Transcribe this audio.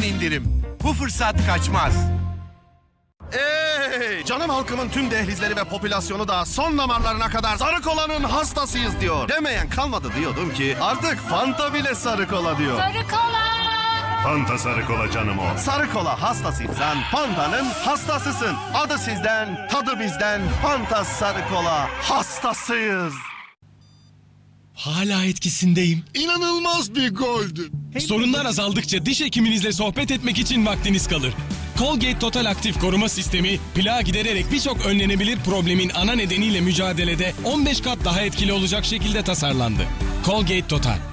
%10 indirim. Bu fırsat kaçmaz. Canım halkımın tüm dehlizleri ve popülasyonu da son damarlarına kadar sarı kolanın hastasıyız diyor. Demeyen kalmadı diyordum ki artık Fanta bile sarı kola diyor. Sarı kola. Fanta sarı kola canım o. Sarı kola hastasıysan Fanta'nın hastasısın. Adı sizden, tadı bizden. Fanta sarı kola hastasıyız. Hala etkisindeyim. İnanılmaz bir goldü. Sorunlar azaldıkça diş hekiminizle sohbet etmek için vaktiniz kalır. Colgate Total Aktif Koruma Sistemi, plağı gidererek birçok önlenebilir problemin ana nedeniyle mücadelede 15 kat daha etkili olacak şekilde tasarlandı. Colgate Total.